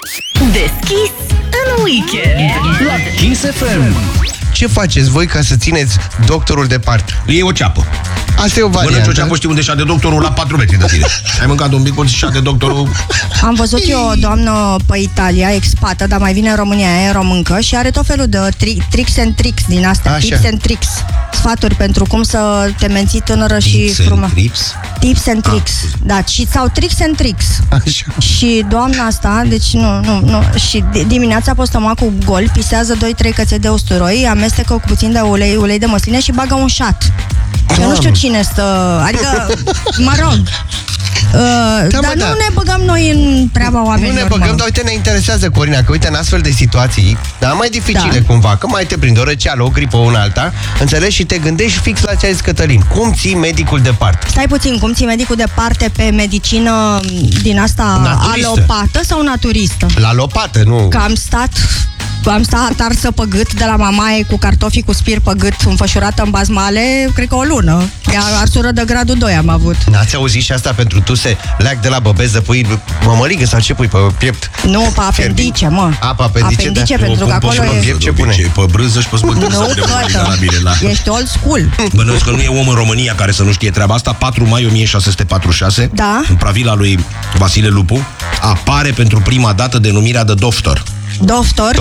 Deschis în weekend la Kiss FM. Ce faceți voi ca să țineți doctorul departe? E o ceapă. Asta e o variantă. Mănânci o ceapă, știi unde șade doctorul? La 4 metri de tine. Ai mâncat un bicut și șade doctorul. Am văzut eu o doamnă pe Italia, expată, dar mai vine în România, e româncă și are tot felul de tricks and tricks din astea. Tips and tricks. Sfaturi pentru cum să te menții tânără și frumoasă. Tips and tricks. Da, sau tricks and tricks. Așa. Și doamna asta, deci nu. Și dimineața pe stomacul gol pisează 2-3 căței de usturoi, amestecă cu puțin de ulei de măsline și bagă un șat. Eu nu știu cine stă, adică, mă rog. Dar nu ne băgăm noi în treaba oamenilor. Nu ne băgăm, dar uite, ne interesează, Corina, că uite, în astfel de situații, dar mai dificile cumva, că mai te prinde o răceală, o gripă, una alta, înțelegi, și te gândești fix la ce a zis Cătălin. Cum ții medicul departe? Stai puțin, cum ții medicul departe pe medicină din asta alopată sau naturistă? La lopată, nu? Că am stat atarsă pe gât de la mamaie cu cartofii cu spir pe gât înfășurată în bazmale, cred că o lună. Iar arsură de gradul 2 am avut. N-ați auzit și asta pentru tuse? Leac de la băbeză, pui mămăligă sau ce pui pe piept? Nu, pe apendice, mă. Pe apendice, da. Pentru că acolo e... Ce pune? Pe brânză și pe smântână. Ești old school. Bănuiesc că nu e om în România care să nu știe treaba asta. 4 mai 1646, în pravila lui Vasile Lupu, apare pentru prima dată denumirea de doctor. Doctor,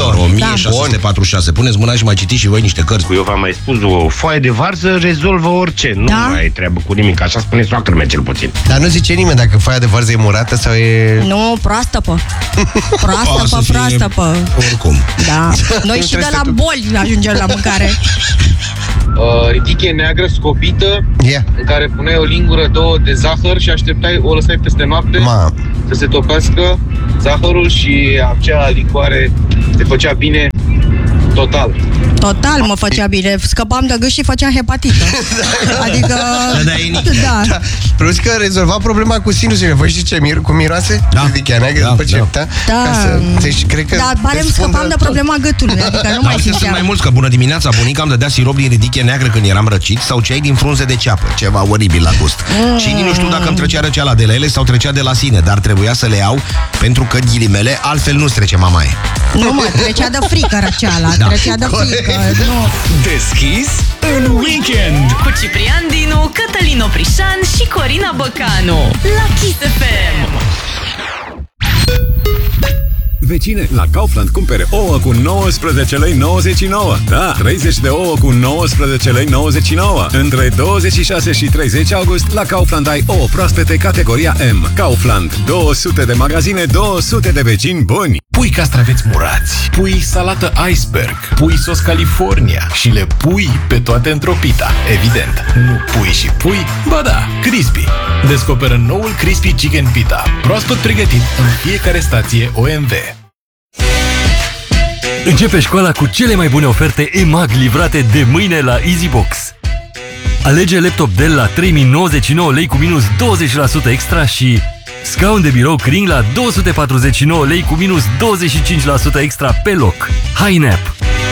1646. Puneți mâna și mai citiți și voi niște cărți. Eu v-am mai spus, o foaie de varză rezolvă orice. Nu mai ai treabă cu nimic. Așa spune soacră mea cel puțin. Dar nu zice nimeni dacă foaia de varză e murată sau e... Nu, proaspătă. Proaspătă. Oricum. Da. Noi și de la boli ajungem la mâncare. Ridiche neagră scobită, în care puneai o lingură, 2 de zahăr și așteptai, o lăsai peste noapte să se topească zahărul și acea licoare te făcea bine total mă făcea bine. Scăpam de gât și făceam hepatită. Adică... Da. Plus că rezolva problema cu sinusele. Voi știți cum miroase? Ridichea neagră după ce... Deci, cred că... Dar parem scăpam de problema gâtului. Adică nu mai simțeam. Sunt mai mulți, că bună dimineața, bunica îmi dădea sirop din ridiche neagră când eram răcit sau ceai din frunze de ceapă. Ceva oribil la gust. Și nici nu știu dacă îmi trecea răceala de la ele sau trecea de la sine, dar trebuia să le iau pentru că, ghilimele, altfel nu-ți trece mamaie. Nu, mă, trecea de frică răceala. Trecea de frică. Deschis în weekend cu Ciprian Dinu, Cătălin Oprișan și Corina Băcanu la Kiss FM. Vecine, la Kaufland cumpere ouă cu 19 lei 99. Da, 30 de ouă cu 19 lei 99. Între 26 și 30 august, la Kaufland ai ouă proaspete categoria M. Kaufland, 200 de magazine, 200 de vecini buni. Pui castraveți murați, pui salată iceberg, pui sos California și le pui pe toate într-o pita. Evident, nu pui și pui, ba da, Crispy. Descoperă noul Crispy Chicken Pita, proaspăt pregătit în fiecare stație OMV. Începe școala cu cele mai bune oferte EMAG livrate de mâine la EasyBox. Alege laptop Dell la 3099 lei cu minus 20% extra și scaun de birou Kring la 249 lei cu minus 25% extra pe loc. HiNap.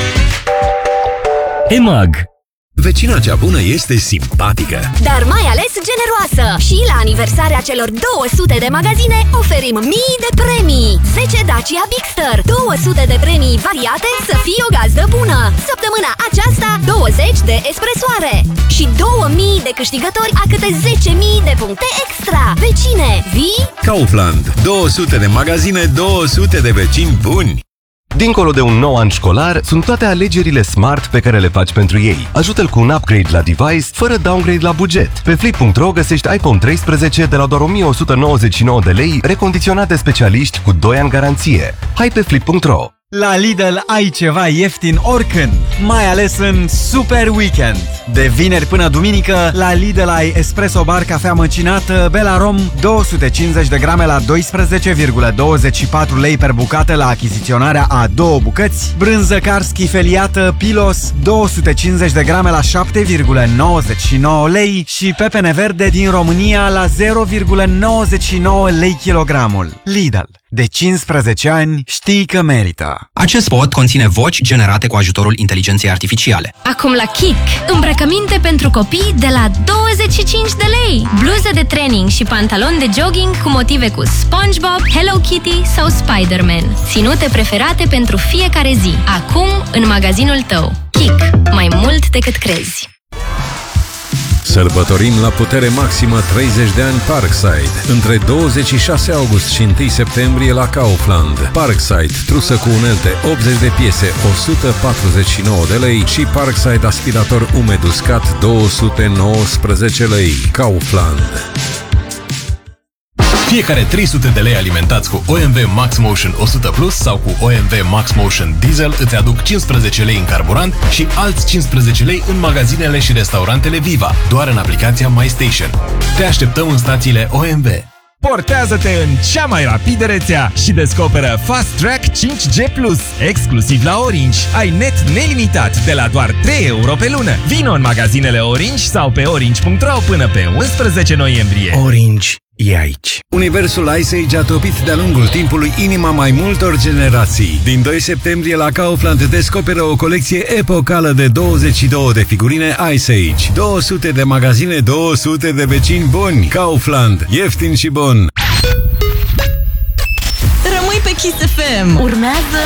EMAG. Vecina cea bună este simpatică, dar mai ales generoasă. Și la aniversarea celor 200 de magazine oferim mii de premii. 10 Dacia Bigster, 200 de premii variate să fii o gazdă bună. Săptămâna aceasta 20 de espresoare și 2000 de câștigători a câte 10.000 de puncte extra. Vecine, vii? Kaufland, 200 de magazine, 200 de vecini buni. Dincolo de un nou an școlar, sunt toate alegerile smart pe care le faci pentru ei. Ajută-l cu un upgrade la device, fără downgrade la buget. Pe Flip.ro găsești iPhone 13 de la doar 1199 de lei, recondiționat de specialiști cu 2 ani garanție. Hai pe Flip.ro! La Lidl ai ceva ieftin oricând, mai ales în Super Weekend. De vineri până duminică, la Lidl ai espresso bar cafea măcinată Belarom 250 de grame la 12,24 lei per bucată la achiziționarea a 2 bucăți, brânză Karski feliată Pilos 250 de grame la 7,99 lei și pepene verde din România la 0,99 lei kilogramul. Lidl. De 15 ani știi că merită. Acest spot conține voci generate cu ajutorul inteligenței artificiale. Acum la Kik, îmbrăcăminte pentru copii de la 25 de lei. Bluze de training și pantaloni de jogging cu motive cu SpongeBob, Hello Kitty sau Spider-Man. Ținute preferate pentru fiecare zi. Acum în magazinul tău. Kik. Mai mult decât crezi. Sărbătorim la putere maximă 30 de ani Parkside. Între 26 august și 1 septembrie la Kaufland. Parkside, trusă cu unelte, 80 de piese, 149 de lei și Parkside aspirator umed uscat, 219 lei. Kaufland. Fiecare 300 de lei alimentați cu OMV Max Motion 100 Plus sau cu OMV Max Motion Diesel îți aduc 15 lei în carburant și alți 15 lei în magazinele și restaurantele Viva, doar în aplicația MyStation. Te așteptăm în stațiile OMV. Portează-te în cea mai rapidă rețea și descoperă Fast Track 5G+, exclusiv la Orange. Ai net nelimitat de la doar 3 euro pe lună. Vino în magazinele Orange sau pe orange.ro până pe 11 noiembrie. Orange e aici. Universul Ice Age a topit de-a lungul timpului inima mai multor generații. Din 2 septembrie la Kaufland descoperă o colecție epocală de 22 de figurine Ice Age. 200 de magazine, 200 de vecini buni. Kaufland. Ieftin și bun. Rămâi pe Kiss FM. Urmează